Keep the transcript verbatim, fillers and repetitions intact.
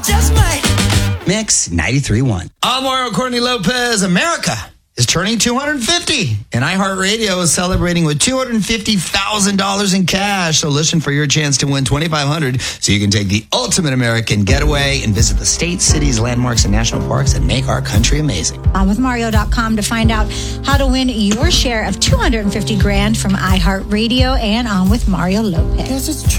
just might. Mix ninety-three point one. I'm Mario Courtney Lopez. America is turning two hundred fifty, and iHeartRadio is celebrating with two hundred fifty thousand dollars in cash. So listen for your chance to win twenty-five hundred dollars so you can take the ultimate American getaway and visit the states, cities, landmarks, and national parks and make our country amazing. On with Mario dot com to find out how to win your share of two hundred fifty grand from iHeartRadio and On with Mario Lopez. Guess it's true.